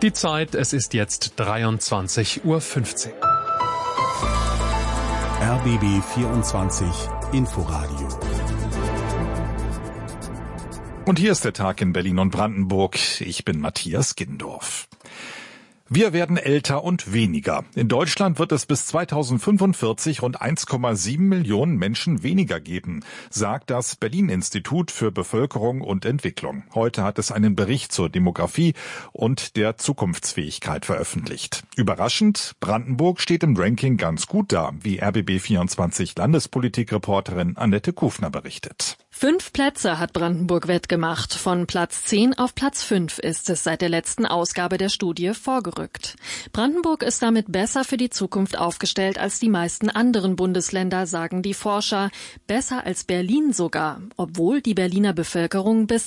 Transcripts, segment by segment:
Die Zeit, es ist jetzt 23:15 Uhr. RBB 24 Inforadio. Und hier ist der Tag in Berlin und Brandenburg. Ich bin Matthias Gindorf. Wir werden älter und weniger. In Deutschland wird es bis 2045 rund 1,7 Millionen Menschen weniger geben, sagt das Berlin-Institut für Bevölkerung und Entwicklung. Heute hat es einen Bericht zur Demografie und der Zukunftsfähigkeit veröffentlicht. Überraschend, Brandenburg steht im Ranking ganz gut da, wie RBB24 Landespolitik-Reporterin Annette Kufner berichtet. 5 Plätze hat Brandenburg wettgemacht. Von Platz 10 auf Platz 5 ist es seit der letzten Ausgabe der Studie vorgerückt. Brandenburg ist damit besser für die Zukunft aufgestellt als die meisten anderen Bundesländer, sagen die Forscher. Besser als Berlin sogar, obwohl die Berliner Bevölkerung bis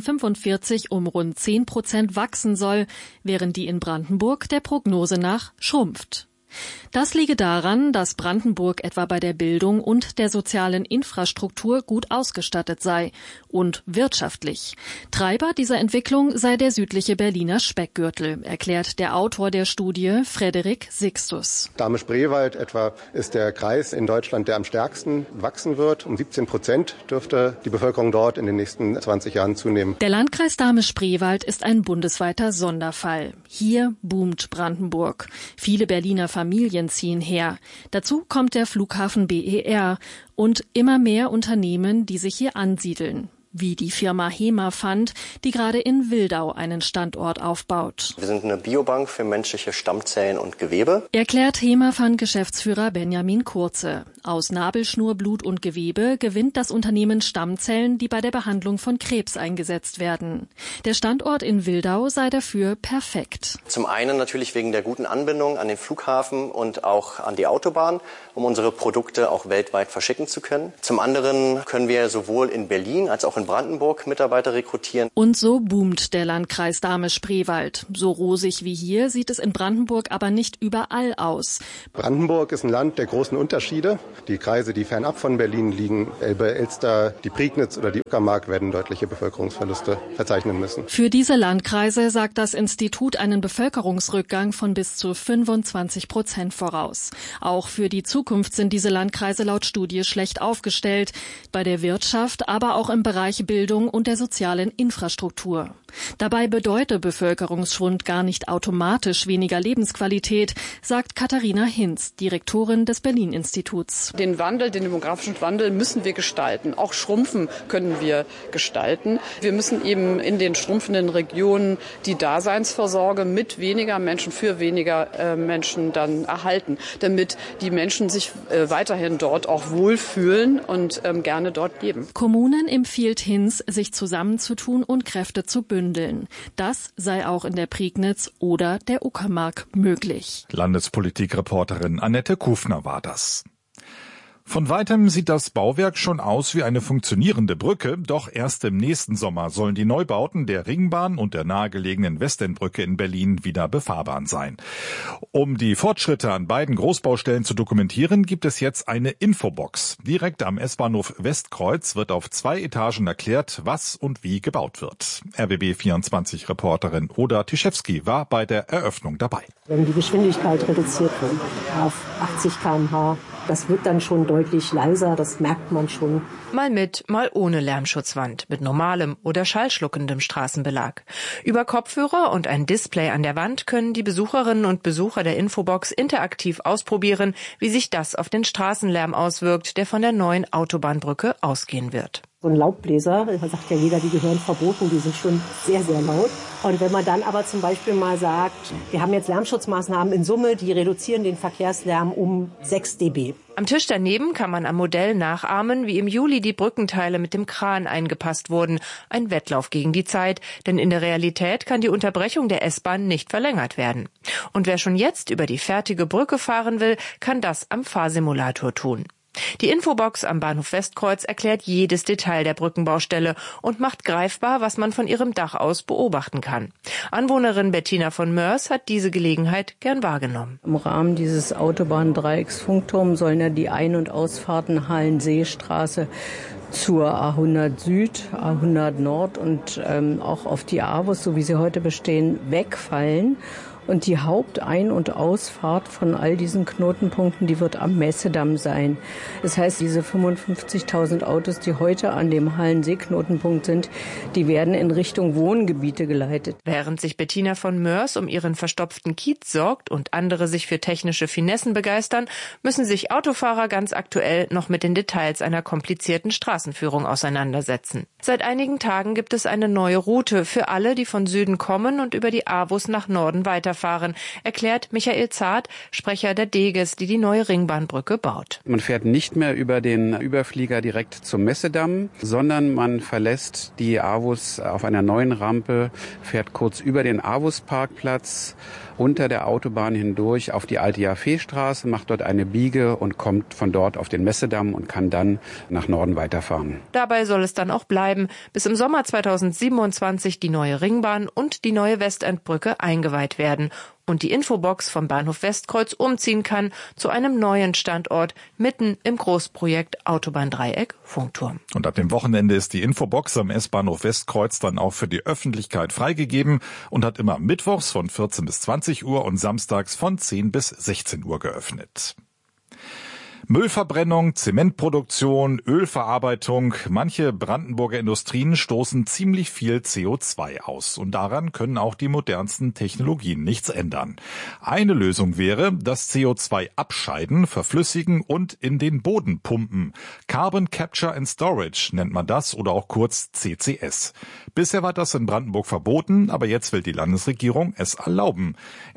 2045 um rund 10% wachsen soll, während die in Brandenburg der Prognose nach schrumpft. Das liege daran, dass Brandenburg etwa bei der Bildung und der sozialen Infrastruktur gut ausgestattet sei und wirtschaftlich. Treiber dieser Entwicklung sei der südliche Berliner Speckgürtel, erklärt der Autor der Studie, Frederik Sixtus. Dahme-Spreewald etwa ist der Kreis in Deutschland, der am stärksten wachsen wird. Um 17% dürfte die Bevölkerung dort in den nächsten 20 Jahren zunehmen. Der Landkreis Dahme-Spreewald ist ein bundesweiter Sonderfall. Hier boomt Brandenburg. Viele Berliner Familien ziehen her. Dazu kommt der Flughafen BER und immer mehr Unternehmen, die sich hier ansiedeln. Wie die Firma HEMA Fund, die gerade in Wildau einen Standort aufbaut. Wir sind eine Biobank für menschliche Stammzellen und Gewebe, erklärt HEMA Fund Geschäftsführer Benjamin Kurze. Aus Nabelschnur, Blut und Gewebe gewinnt das Unternehmen Stammzellen, die bei der Behandlung von Krebs eingesetzt werden. Der Standort in Wildau sei dafür perfekt. Zum einen natürlich wegen der guten Anbindung an den Flughafen und auch an die Autobahn, um unsere Produkte auch weltweit verschicken zu können. Zum anderen können wir sowohl in Berlin als auch in Brandenburg Mitarbeiter rekrutieren. Und so boomt der Landkreis Dahme-Spreewald. So rosig wie hier sieht es in Brandenburg aber nicht überall aus. Brandenburg ist ein Land der großen Unterschiede. Die Kreise, die fernab von Berlin liegen, Elbe, Elster, die Prignitz oder die Uckermark, werden deutliche Bevölkerungsverluste verzeichnen müssen. Für diese Landkreise sagt das Institut einen Bevölkerungsrückgang von bis zu 25% voraus. Auch für die Zukunft sind diese Landkreise laut Studie schlecht aufgestellt. Bei der Wirtschaft, aber auch im Bereich Bildung und der sozialen Infrastruktur. Dabei bedeutet Bevölkerungsschwund gar nicht automatisch weniger Lebensqualität, sagt Katharina Hinz, Direktorin des Berlin-Instituts. Den demografischen Wandel müssen wir gestalten. Auch Schrumpfen können wir gestalten. Wir müssen eben in den schrumpfenden Regionen die Daseinsvorsorge mit weniger Menschen für weniger Menschen dann erhalten, damit die Menschen sich weiterhin dort auch wohlfühlen und gerne dort leben. Kommunen empfiehlt Hinz, sich zusammenzutun und Kräfte zu bündeln. Das sei auch in der Prignitz oder der Uckermark möglich. Landespolitik-Reporterin Annette Kufner war das. Von weitem sieht das Bauwerk schon aus wie eine funktionierende Brücke, doch erst im nächsten Sommer sollen die Neubauten der Ringbahn und der nahegelegenen Westendbrücke in Berlin wieder befahrbar sein. Um die Fortschritte an beiden Großbaustellen zu dokumentieren, gibt es jetzt eine Infobox. Direkt am S-Bahnhof Westkreuz wird auf 2 Etagen erklärt, was und wie gebaut wird. RBB24-Reporterin Oda Tischewski war bei der Eröffnung dabei. Wenn die Geschwindigkeit reduziert wird auf 80 km/h, das wird dann schon deutlich leiser, das merkt man schon. Mal mit, mal ohne Lärmschutzwand, mit normalem oder schallschluckendem Straßenbelag. Über Kopfhörer und ein Display an der Wand können die Besucherinnen und Besucher der Infobox interaktiv ausprobieren, wie sich das auf den Straßenlärm auswirkt, der von der neuen Autobahnbrücke ausgehen wird. So ein Laubbläser, da sagt ja jeder, die gehören verboten, die sind schon sehr, sehr laut. Und wenn man dann aber zum Beispiel mal sagt, wir haben jetzt Lärmschutzmaßnahmen in Summe, die reduzieren den Verkehrslärm um 6 dB. Am Tisch daneben kann man am Modell nachahmen, wie im Juli die Brückenteile mit dem Kran eingepasst wurden. Ein Wettlauf gegen die Zeit, denn in der Realität kann die Unterbrechung der S-Bahn nicht verlängert werden. Und wer schon jetzt über die fertige Brücke fahren will, kann das am Fahrsimulator tun. Die Infobox am Bahnhof Westkreuz erklärt jedes Detail der Brückenbaustelle und macht greifbar, was man von ihrem Dach aus beobachten kann. Anwohnerin Bettina von Mörs hat diese Gelegenheit gern wahrgenommen. Im Rahmen dieses Autobahndreiecks Funkturm sollen ja die Ein- und Ausfahrten Hallenseestraße zur A100 Süd, A100 Nord und auch auf die AWUS, so wie sie heute bestehen, wegfallen. Und die Hauptein- und Ausfahrt von all diesen Knotenpunkten, die wird am Messedamm sein. Das heißt, diese 55.000 Autos, die heute an dem Hallensee-Knotenpunkt sind, die werden in Richtung Wohngebiete geleitet. Während sich Bettina von Mörs um ihren verstopften Kiez sorgt und andere sich für technische Finessen begeistern, müssen sich Autofahrer ganz aktuell noch mit den Details einer komplizierten Straßenführung auseinandersetzen. Seit einigen Tagen gibt es eine neue Route für alle, die von Süden kommen und über die AWUS nach Norden weiterfahren, erklärt Michael Zart, Sprecher der Deges, die neue Ringbahnbrücke baut. Man fährt nicht mehr über den Überflieger direkt zum Messedamm, sondern man verlässt die AWUS auf einer neuen Rampe, fährt kurz über den AWUS-Parkplatz unter der Autobahn hindurch auf die alte Jaffeestraße, macht dort eine Biege und kommt von dort auf den Messedamm und kann dann nach Norden weiterfahren. Dabei soll es dann auch bleiben, bis im Sommer 2027 die neue Ringbahn und die neue Westendbrücke eingeweiht werden und die Infobox vom Bahnhof Westkreuz umziehen kann zu einem neuen Standort mitten im Großprojekt Autobahndreieck Funkturm. Und ab dem Wochenende ist die Infobox am S-Bahnhof Westkreuz dann auch für die Öffentlichkeit freigegeben und hat immer mittwochs von 14 bis 20 Uhr und samstags von 10 bis 16 Uhr geöffnet. Müllverbrennung, Zementproduktion, Ölverarbeitung, manche Brandenburger Industrien stoßen ziemlich viel CO2 aus und daran können auch die modernsten Technologien nichts ändern. Eine Lösung wäre, das CO2 abscheiden, verflüssigen und in den Boden pumpen. Carbon Capture and Storage nennt man das oder auch kurz CCS. Bisher war das in Brandenburg verboten, aber jetzt will die Landesregierung es erlauben.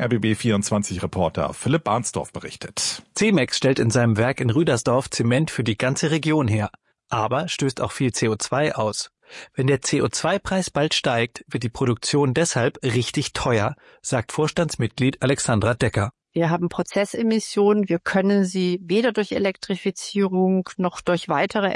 RBB24-Reporter Philipp Arnsdorf berichtet. Cemex stellt in seinem Werk in Rüdersdorf Zement für die ganze Region her, aber stößt auch viel CO2 aus. Wenn der CO2-Preis bald steigt, wird die Produktion deshalb richtig teuer, sagt Vorstandsmitglied Alexandra Decker. Wir haben Prozessemissionen, wir können sie weder durch Elektrifizierung noch durch weitere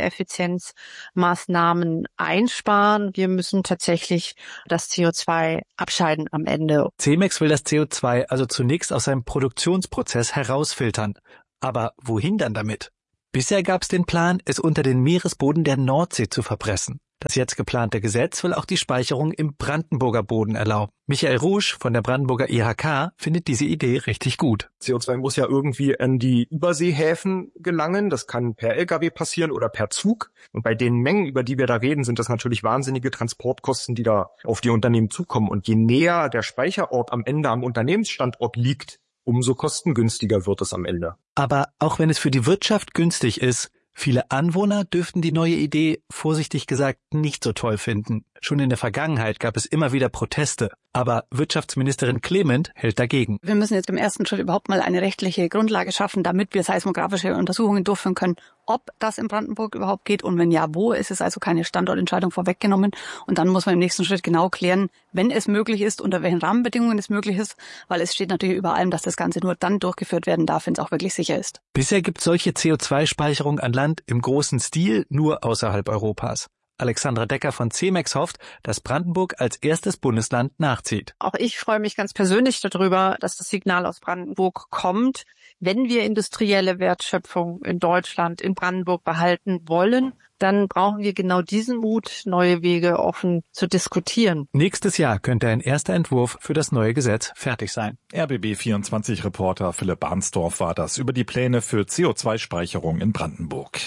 Effizienzmaßnahmen einsparen. Wir müssen tatsächlich das CO2 abscheiden am Ende. Cemex will das CO2 also zunächst aus seinem Produktionsprozess herausfiltern. Aber wohin dann damit? Bisher gab es den Plan, es unter den Meeresboden der Nordsee zu verpressen. Das jetzt geplante Gesetz will auch die Speicherung im Brandenburger Boden erlauben. Michael Rusch von der Brandenburger IHK findet diese Idee richtig gut. CO2 muss ja irgendwie an die Überseehäfen gelangen. Das kann per LKW passieren oder per Zug. Und bei den Mengen, über die wir da reden, sind das natürlich wahnsinnige Transportkosten, die da auf die Unternehmen zukommen. Und je näher der Speicherort am Ende am Unternehmensstandort liegt, umso kostengünstiger wird es am Ende. Aber auch wenn es für die Wirtschaft günstig ist, viele Anwohner dürften die neue Idee, vorsichtig gesagt, nicht so toll finden. Schon in der Vergangenheit gab es immer wieder Proteste. Aber Wirtschaftsministerin Clement hält dagegen. Wir müssen jetzt im ersten Schritt überhaupt mal eine rechtliche Grundlage schaffen, damit wir seismografische Untersuchungen durchführen können, ob das in Brandenburg überhaupt geht und wenn ja, wo. Es ist also keine Standortentscheidung vorweggenommen. Und dann muss man im nächsten Schritt genau klären, wenn es möglich ist, unter welchen Rahmenbedingungen es möglich ist, weil es steht natürlich über allem, dass das Ganze nur dann durchgeführt werden darf, wenn es auch wirklich sicher ist. Bisher gibt es solche CO2-Speicherung an Land im großen Stil nur außerhalb Europas. Alexandra Decker von Cemex hofft, dass Brandenburg als erstes Bundesland nachzieht. Auch ich freue mich ganz persönlich darüber, dass das Signal aus Brandenburg kommt. Wenn wir industrielle Wertschöpfung in Deutschland, in Brandenburg behalten wollen, dann brauchen wir genau diesen Mut, neue Wege offen zu diskutieren. Nächstes Jahr könnte ein erster Entwurf für das neue Gesetz fertig sein. RBB24-Reporter Philipp Arnsdorf war das über die Pläne für CO2-Speicherung in Brandenburg.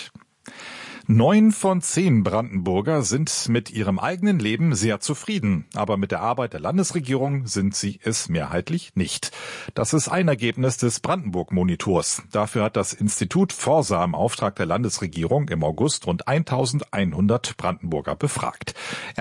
9 von 10 Brandenburger sind mit ihrem eigenen Leben sehr zufrieden. Aber mit der Arbeit der Landesregierung sind sie es mehrheitlich nicht. Das ist ein Ergebnis des Brandenburg-Monitors. Dafür hat das Institut Forsa im Auftrag der Landesregierung im August rund 1100 Brandenburger befragt.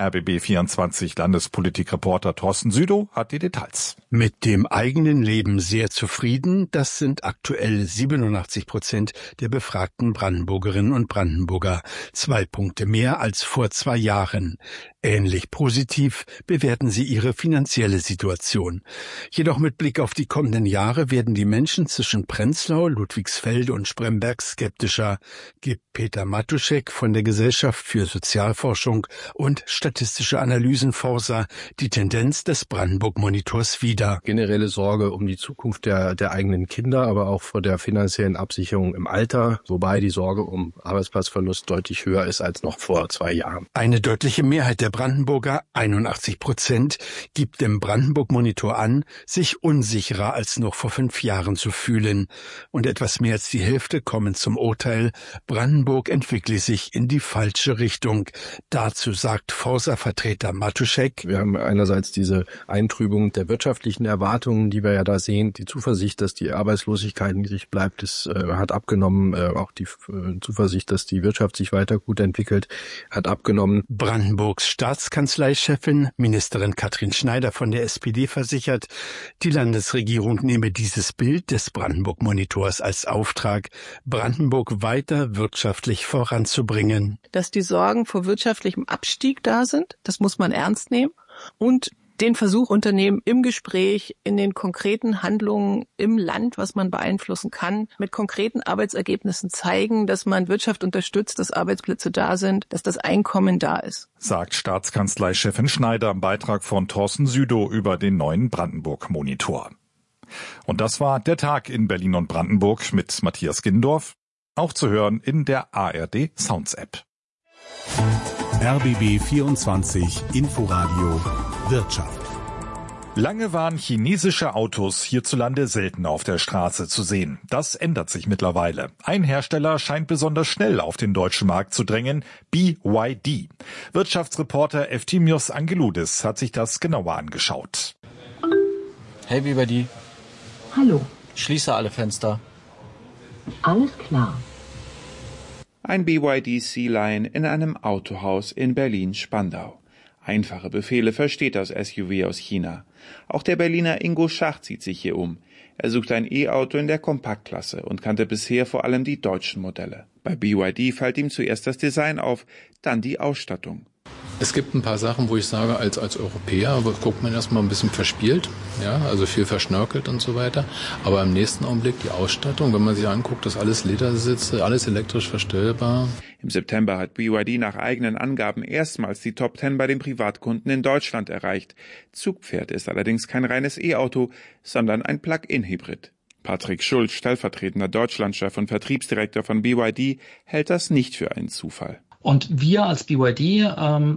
RBB24 Landespolitikreporter Thorsten Südow hat die Details. Mit dem eigenen Leben sehr zufrieden, das sind aktuell 87% der befragten Brandenburgerinnen und Brandenburger. 2 Punkte mehr als vor 2 Jahren. Ähnlich positiv bewerten sie ihre finanzielle Situation. Jedoch mit Blick auf die kommenden Jahre werden die Menschen zwischen Prenzlau, Ludwigsfelde und Spremberg skeptischer, gibt Peter Matuschek von der Gesellschaft für Sozialforschung und Statistische Analysen Forsa die Tendenz des Brandenburg-Monitors wieder. Generelle Sorge um die Zukunft der eigenen Kinder, aber auch vor der finanziellen Absicherung im Alter, wobei die Sorge um Arbeitsplatzverlust deutlich höher ist als noch vor 2 Jahren. Eine deutliche Mehrheit der Brandenburger, 81%, gibt im Brandenburg-Monitor an, sich unsicherer als noch vor 5 Jahren zu fühlen. Und etwas mehr als die Hälfte kommen zum Urteil, Brandenburg entwickle sich in die falsche Richtung. Dazu sagt Forsa-Vertreter Matuschek: Wir haben einerseits diese Eintrübung der wirtschaftlichen Erwartungen, die wir ja da sehen, die Zuversicht, dass die Arbeitslosigkeit niedrig bleibt, hat abgenommen, auch die Zuversicht, dass die Wirtschaft sich weiter gut entwickelt, hat abgenommen. Brandenburgs Staatskanzleichefin, Ministerin Katrin Schneider von der SPD, versichert, die Landesregierung nehme dieses Bild des Brandenburg-Monitors als Auftrag, Brandenburg weiter wirtschaftlich voranzubringen. Dass die Sorgen vor wirtschaftlichem Abstieg da sind, das muss man ernst nehmen und den Versuch unternehmen, im Gespräch, in den konkreten Handlungen im Land, was man beeinflussen kann, mit konkreten Arbeitsergebnissen zeigen, dass man Wirtschaft unterstützt, dass Arbeitsplätze da sind, dass das Einkommen da ist. Sagt Staatskanzleichefin Schneider im Beitrag von Thorsten Südow über den neuen Brandenburg-Monitor. Und das war der Tag in Berlin und Brandenburg mit Matthias Gindorf, auch zu hören in der ARD Sounds App. RBB 24 Inforadio Wirtschaft. Lange waren chinesische Autos hierzulande selten auf der Straße zu sehen. Das ändert sich mittlerweile. Ein Hersteller scheint besonders schnell auf den deutschen Markt zu drängen, BYD. Wirtschaftsreporter Eftimios Angeloudis hat sich das genauer angeschaut. Hey BYD. Hallo. Schließe alle Fenster. Alles klar. Ein BYD Sea-Line in einem Autohaus in Berlin-Spandau. Einfache Befehle versteht das SUV aus China. Auch der Berliner Ingo Schacht zieht sich hier um. Er sucht ein E-Auto in der Kompaktklasse und kannte bisher vor allem die deutschen Modelle. Bei BYD fällt ihm zuerst das Design auf, dann die Ausstattung. Es gibt ein paar Sachen, wo ich sage, als Europäer guckt man erstmal ein bisschen verspielt, ja, also viel verschnörkelt und so weiter. Aber im nächsten Augenblick die Ausstattung, wenn man sich anguckt, das alles Ledersitze, alles elektrisch verstellbar. Im September hat BYD nach eigenen Angaben erstmals die Top 10 bei den Privatkunden in Deutschland erreicht. Zugpferd ist allerdings kein reines E-Auto, sondern ein Plug-in-Hybrid. Patrick Schulz, stellvertretender Deutschlandchef und Vertriebsdirektor von BYD, hält das nicht für einen Zufall. Und wir als BYD